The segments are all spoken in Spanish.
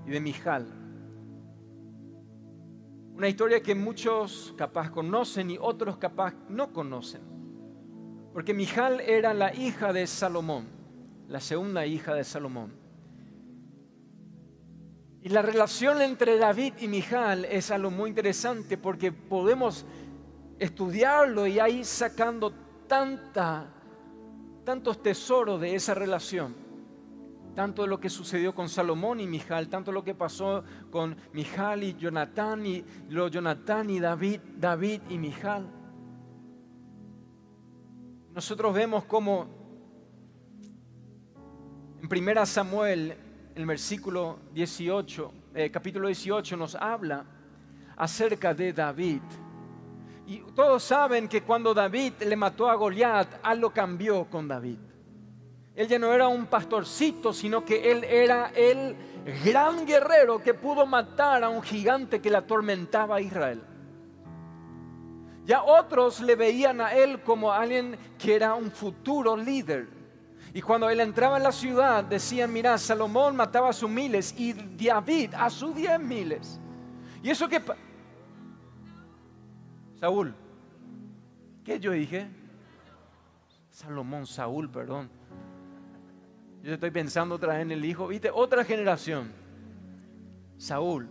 y de Mijal. Una historia que muchos capaz conocen y otros capaz no conocen. Porque Mijal era la hija de Salomón, la segunda hija de Salomón. Y la relación entre David y Mijal es algo muy interesante porque podemos estudiarlo y ahí sacando tantos tesoros de esa relación. Tanto de lo que sucedió con Salomón y Mijal, tanto lo que pasó con Mijal y Jonatán, y Jonatán y David y Mijal. Nosotros vemos cómo en 1 Samuel, el versículo 18, capítulo 18 nos habla acerca de David. Y todos saben que cuando David le mató a Goliat, algo cambió con David. Él ya no era un pastorcito, sino que él era el gran guerrero que pudo matar a un gigante que le atormentaba a Israel. Ya otros le veían a él como alguien que era un futuro líder. Y cuando él entraba en la ciudad decían, mira, Salomón mataba a sus miles y David a sus 10 miles. Y eso que... Saúl. ¿Qué yo dije? Salomón, Saúl, perdón. Yo estoy pensando otra vez en el hijo. ¿Viste? Otra generación. Saúl.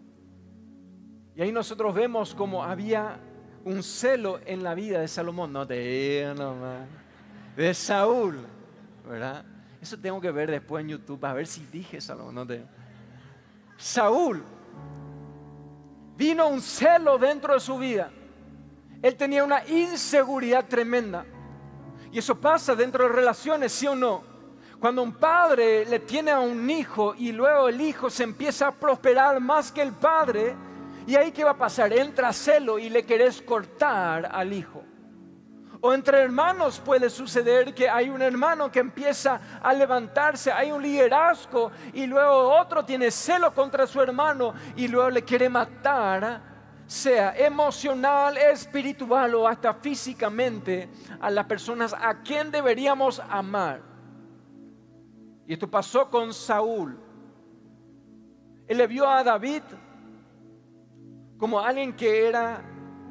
Y ahí nosotros vemos como había un celo en la vida de Salomón. No te digo nomás. De Saúl. ¿Verdad? Eso tengo que ver después en YouTube. A ver si dije Salomón. No te... Saúl. Vino un celo dentro de su vida. Él tenía una inseguridad tremenda. Y eso pasa dentro de relaciones, ¿sí o no? Cuando un padre le tiene a un hijo y luego el hijo se empieza a prosperar más que el padre, ¿y ahí qué va a pasar? Entra celo y le querés cortar al hijo. O entre hermanos puede suceder que hay un hermano que empieza a levantarse, hay un liderazgo y luego otro tiene celo contra su hermano y luego le quiere matar, sea emocional, espiritual o hasta físicamente, a las personas a quien deberíamos amar. Y esto pasó con Saúl. Él le vio a David como alguien que era,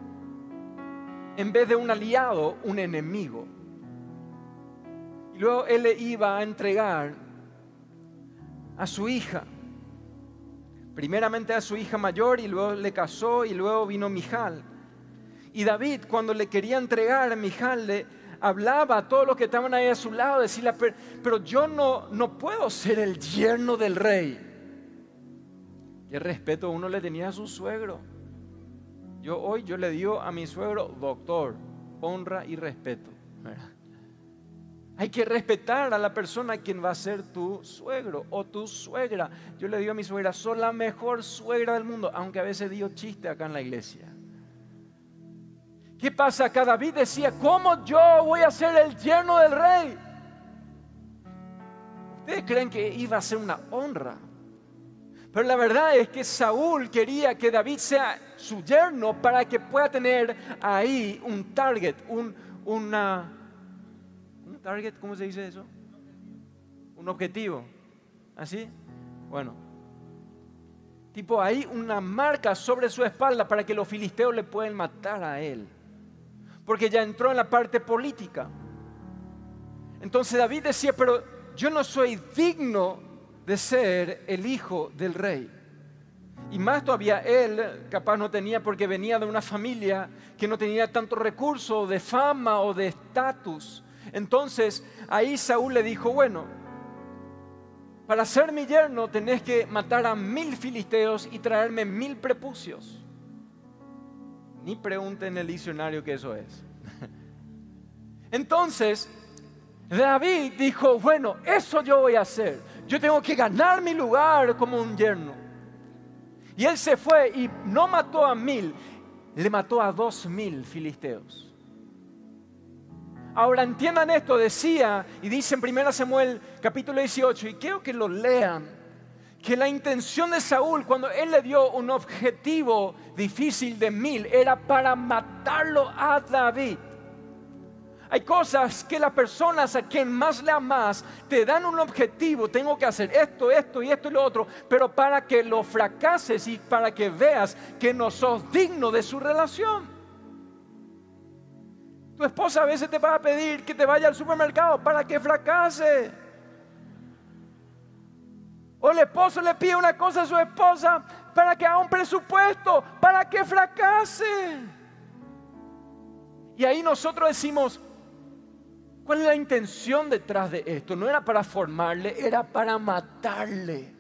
en vez de un aliado, un enemigo. Y luego él le iba a entregar a su hija. Primeramente a su hija mayor y luego le casó y luego vino Mijal. Y David, cuando le quería entregar a Mijal, le hablaba a todos los que estaban ahí a su lado, decirle, pero yo no puedo ser el yerno del rey. Qué respeto uno le tenía a su suegro. Yo le digo a mi suegro, doctor, honra y respeto. Hay que respetar a la persona quien va a ser tu suegro o tu suegra. Yo le digo a mi suegra, sos la mejor suegra del mundo, aunque a veces digo chiste acá en la iglesia. ¿Qué pasa acá? David decía, ¿cómo yo voy a ser el yerno del rey? ¿Ustedes creen que iba a ser una honra? Pero la verdad es que Saúl quería que David sea su yerno para que pueda tener ahí un target, un target, ¿cómo se dice eso? Un objetivo. ¿Así? Bueno. Tipo ahí una marca sobre su espalda para que los filisteos le puedan matar a él. Porque ya entró en la parte política. Entonces David decía, pero yo no soy digno de ser el hijo del rey. Y más todavía él capaz no tenía, porque venía de una familia que no tenía tanto recurso de fama o de estatus. Entonces ahí Saúl le dijo, bueno, para ser mi yerno tenés que matar a 1000 filisteos y traerme 1000 prepucios. Ni pregunten en el diccionario qué eso es. Entonces David dijo, bueno, eso yo voy a hacer. Yo tengo que ganar mi lugar como un yerno. Y él se fue y no mató a 1000, le mató a 2000 filisteos. Ahora entiendan esto, decía y dice en 1 Samuel capítulo 18, y quiero que lo lean, que la intención de Saúl cuando él le dio un objetivo difícil de 1000 era para matarlo a David. Hay cosas que las personas a quien más le amas te dan un objetivo. Tengo que hacer esto, esto y esto y lo otro. Pero para que lo fracases y para que veas que no sos digno de su relación. Tu esposa a veces te va a pedir que te vaya al supermercado para que fracase. O el esposo le pide una cosa a su esposa para que haga un presupuesto, para que fracase. Y ahí nosotros decimos, ¿cuál es la intención detrás de esto? No era para formarle, era para matarle.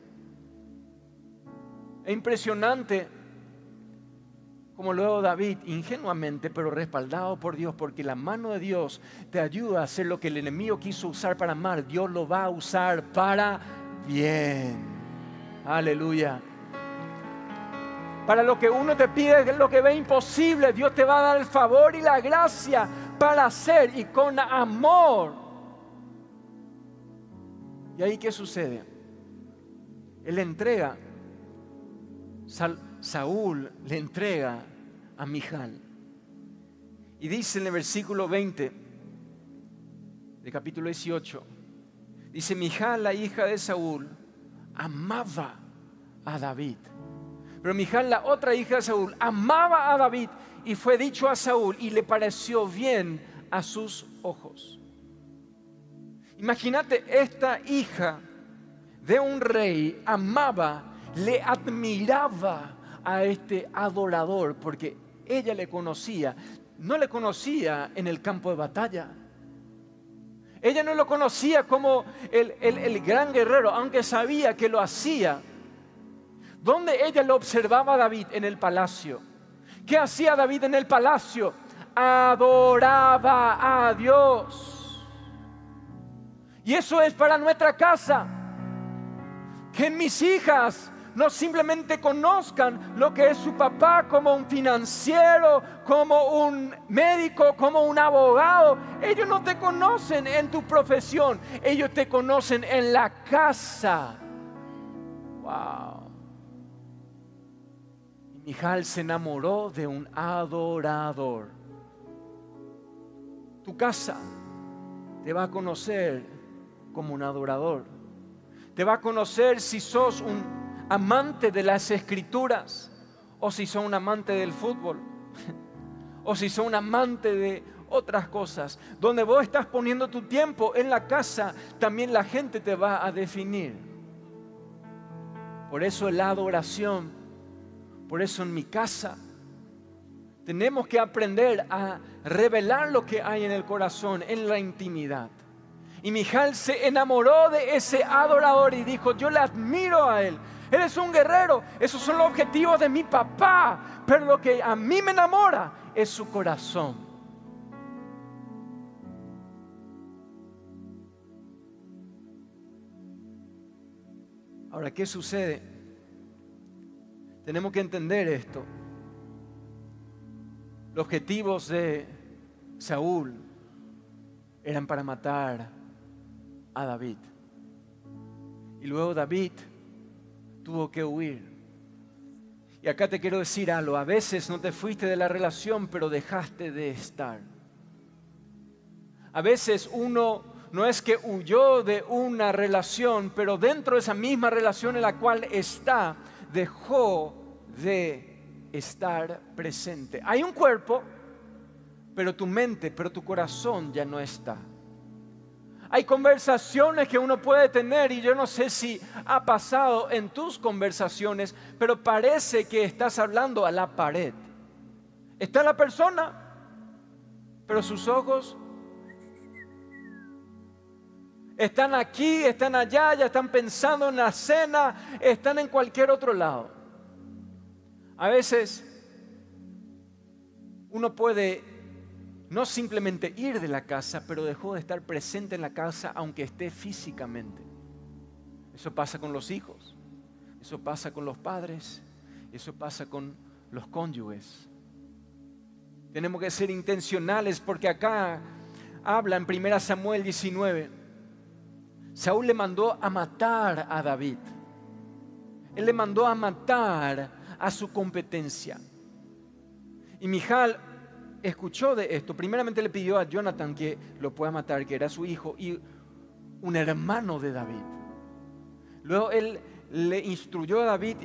Es impresionante como luego David, ingenuamente, pero respaldado por Dios, porque la mano de Dios te ayuda a hacer lo que el enemigo quiso usar para mal. Dios lo va a usar para bien. Aleluya. Para lo que uno te pide, lo que ve imposible, Dios te va a dar el favor y la gracia para hacer, y con amor. ¿Y ahí qué sucede? Él le entrega, Saúl le entrega a Mijal. Y dice en el versículo 20 del capítulo 18, dice: Mijal, la hija de Saúl, amaba a David. Pero Mijal, la otra hija de Saúl, amaba a David, y fue dicho a Saúl y le pareció bien a sus ojos. Imagínate, esta hija de un rey amaba, le admiraba a este adorador, porque ella le conocía. No le conocía en el campo de batalla. Ella no lo conocía como el gran guerrero, aunque sabía que lo hacía. ¿Dónde ella lo observaba a David? En el palacio. ¿Qué hacía David en el palacio? Adoraba a Dios. Y eso es para nuestra casa. Que mis hijas no simplemente conozcan lo que es su papá como un financiero, como un médico, como un abogado. Ellos no te conocen en tu profesión, ellos te conocen en la casa. Wow. Y Mijal se enamoró de un adorador. Tu casa te va a conocer como un adorador. Te va a conocer si sos un amante de las escrituras, o si sos un amante del fútbol, o si sos un amante de otras cosas. Donde vos estás poniendo tu tiempo en la casa, también la gente te va a definir. Por eso la adoración, por eso en mi casa tenemos que aprender a revelar lo que hay en el corazón, en la intimidad. Y Mijal se enamoró de ese adorador y dijo: yo le admiro a él. Él es un guerrero. Esos son los objetivos de mi papá. Pero lo que a mí me enamora es su corazón. Ahora, ¿qué sucede? Tenemos que entender esto. Los objetivos de Saúl eran para matar a David. Y luego David tuvo que huir. Y acá te quiero decir algo. A veces no te fuiste de la relación, pero dejaste de estar. A veces uno no es que huyó de una relación, pero dentro de esa misma relación en la cual está, dejó de estar presente. Hay un cuerpo, pero tu mente, pero tu corazón ya no está. Hay conversaciones que uno puede tener, y yo no sé si ha pasado en tus conversaciones, pero parece que estás hablando a la pared. Está la persona, pero sus ojos están aquí, están allá, ya están pensando en la cena, están en cualquier otro lado. A veces uno puede no simplemente ir de la casa, pero dejó de estar presente en la casa aunque esté físicamente. Eso pasa con los hijos, eso pasa con los padres, eso pasa con los cónyuges. Tenemos que ser intencionales, porque acá habla en 1 Samuel 19. Saúl le mandó a matar a David. Él le mandó a matar a su competencia. Y Mijal escuchó de esto, primeramente le pidió a Jonathan que lo pueda matar, que era su hijo y un hermano de David. Luego él le instruyó a David